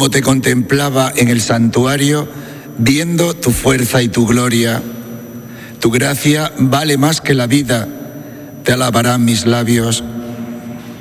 como te contemplaba en el santuario, viendo tu fuerza y tu gloria. Tu gracia vale más que la vida, te alabarán mis labios.